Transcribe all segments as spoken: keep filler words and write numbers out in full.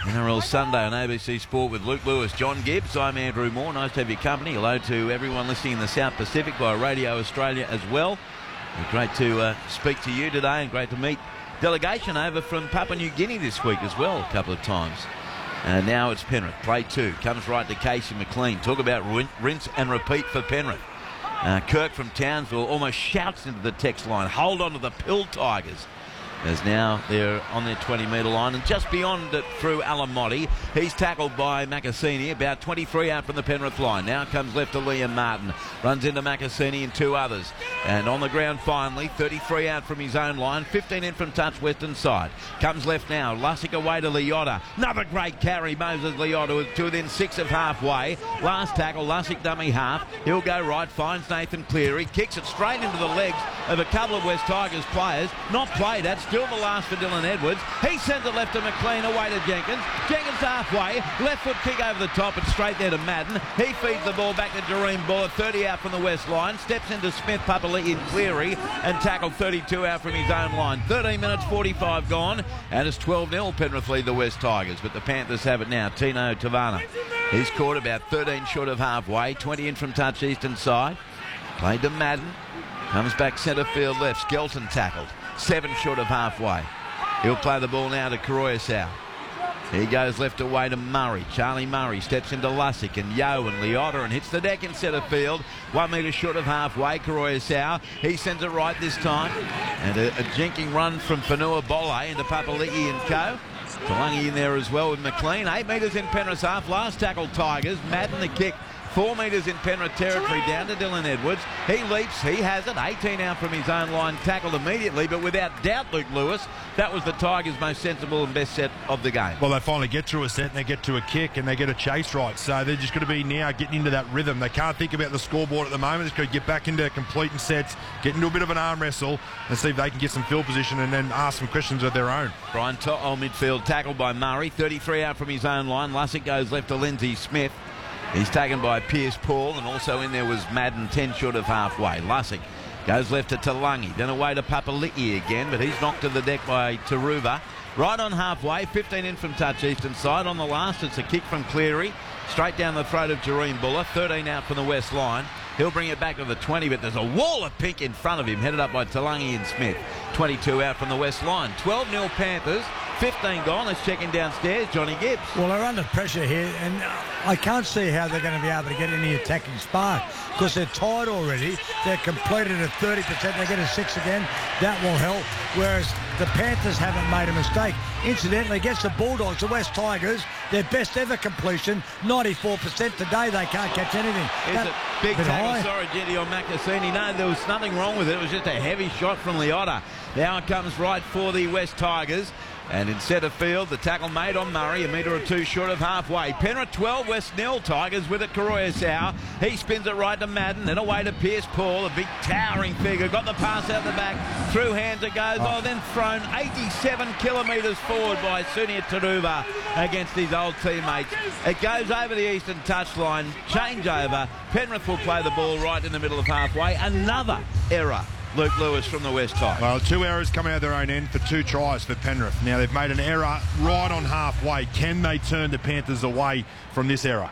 N R L Sunday on A B C Sport with Luke Lewis, John Gibbs. I'm Andrew Moore. Nice to have your company. Hello to everyone listening in the South Pacific by Radio Australia as well. Great to uh, speak to you today, and great to meet delegation over from Papua New Guinea this week as well, a couple of times. And uh, now it's Penrith. Play two. Comes right to Casey McLean. Talk about rinse and repeat for Penrith. Uh, Kirk from Townsville almost shouts into the text line, hold on to the Pill Tigers. As now they're on their twenty metre line, and just beyond it through Alamotti. He's tackled by Macassini, about twenty-three out from the Penrith line. Now comes left to Liam Martin, runs into Macassini and two others, and on the ground finally, thirty-three out from his own line, fifteen in from touch western side. Comes left now, Lussick away to Leota. Another great carry, Moses Leota to within six of halfway. Last tackle, Lussick dummy half. He'll go right, finds Nathan Cleary, kicks it straight into the legs of a couple of West Tigers players. Not played at. Still the last for Dylan Edwards. He sends it left to McLean, away to Jenkins. Jenkins halfway, left foot kick over the top and straight there to Madden. He feeds the ball back to Jareem Buller, thirty out from the west line. Steps into Smith, Papali'i and Cleary, and tackled thirty-two out from his own line. thirteen minutes forty-five gone, and it's twelve nil. Penrith lead the West Tigers, but the Panthers have it now. Tino Tavana. He's caught about thirteen short of halfway, twenty in from touch eastern side. Played to Madden. Comes back centre field left. Skelton tackled. Seven short of halfway. He'll play the ball now to Koroisau. He goes left away to Murray. Charlie Murray steps into Lussick and Yo and Leota and hits the deck in centre field. One metre short of halfway. Koroisau. He sends it right this time. And a, a jinking run from Fanua Bolle into Papali'i and co. Talangi in there as well with McLean. Eight metres in Penrith's half. Last tackle Tigers. Madden the kick. Four metres in Penrith territory down to Dylan Edwards. He leaps, he has it. eighteen out from his own line, tackled immediately, but without doubt, Luke Lewis, that was the Tigers' most sensible and best set of the game. Well, they finally get through a set and they get to a kick and they get a chase right. So they're just going to be now getting into that rhythm. They can't think about the scoreboard at the moment. They're just going to get back into completing sets, get into a bit of an arm wrestle and see if they can get some field position and then ask some questions of their own. Brian To'o midfield, tackled by Murray. thirty-three out from his own line. Lussick goes left to Lindsay Smith. He's taken by Pierce Paul, and also in there was Madden, ten short of halfway. Lussick goes left to Talangi, then away to Papali'i again, but he's knocked to the deck by Taruva. Right on halfway, fifteen in from touch eastern side. On the last, it's a kick from Cleary, straight down the throat of Jareem Buller, thirteen out from the west line. He'll bring it back to the twenty, but there's a wall of pink in front of him, headed up by Talangi and Smith. twenty-two out from the west line. twelve nil Panthers. fifteen gone. Let's check in downstairs. Johnny Gibbs. Well, they're under pressure here, and I can't see how they're going to be able to get any attacking spark because they're tired already. They're completed at thirty percent. They get a six again. That will help. Whereas the Panthers haven't made a mistake. Incidentally, against the Bulldogs, the West Tigers, their best ever completion, ninety-four percent. Today, they can't catch anything. It's that, a big bit tackle, high. sorry, Jetty, on Macassini. No, there was nothing wrong with it. It was just a heavy shot from Leota. Now it comes right for the West Tigers. And in centre field, the tackle made on Murray, a metre or two short of halfway. Penrith twelve, West nil. Tigers with it, Koroisau. He spins it right to Madden, then away to Pierce Paul, a big towering figure. Got the pass out the back, through hands it goes. Oh, then thrown eighty-seven kilometres forward by Sunia Taruva against his old teammates. It goes over the eastern touchline, change over. Penrith will play the ball right in the middle of halfway. Another error. Luke Lewis from the West Tigers. Well, two errors coming out of their own end for two tries for Penrith. Now, they've made an error right on halfway. Can they turn the Panthers away from this error?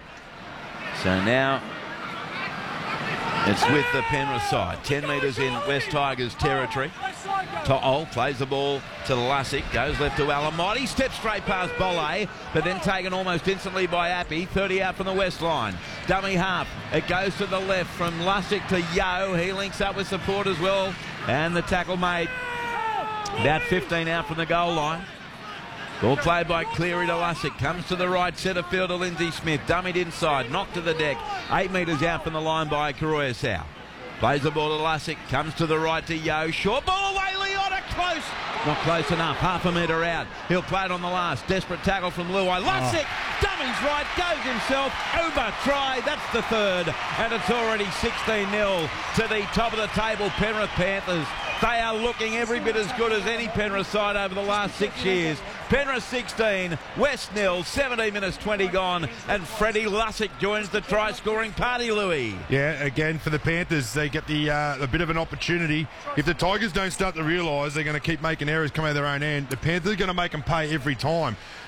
So now it's with the Penrith side. ten metres in West Tigers territory. To'o plays the ball to Lussick, goes left to Alamotti, steps straight past Bolle, but then taken almost instantly by Appy, thirty out from the west line. Dummy half, it goes to the left from Lussick to Yo. He links up with support as well, and the tackle made about fifteen out from the goal line. Ball played by Cleary to Lussick, comes to the right centre field to Lindsay Smith, dummied inside, knocked to the deck, eight metres out from the line by Koroisau. Plays the ball to Lussick, comes to the right to Yo, short ball away, Leota, close, not close enough, half a metre out. He'll play it on the last, desperate tackle from Luai. Lussick, oh. Dummies right, goes himself, over try, that's the third, and it's already sixteen nil to the top of the table Penrith Panthers. They are looking every bit as good as any Penrith side over the last six years. Penrith sixteen, West nil, seventeen minutes twenty gone, and Freddie Lussick joins the try-scoring party, Louis. Yeah, again, for the Panthers, they get the uh, a bit of an opportunity. If the Tigers don't start to realise they're going to keep making errors come out of their own end, the Panthers are going to make them pay every time.